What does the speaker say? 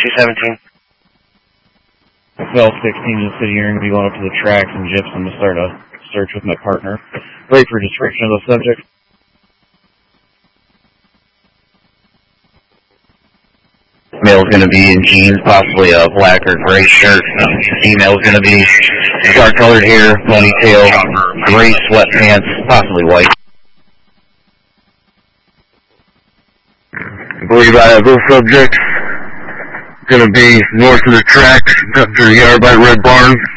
217. Bell 16 just sitting here and be going up to the tracks and gypsum to start a search with my partner. Wait for a description of the subject. Male's going to be in jeans, possibly a black or gray shirt. Female's going to be dark-colored hair, ponytail, gray sweatpants, possibly white. I believe I have this subject. Going to be north of the tracks, up to the yard by Red Barn.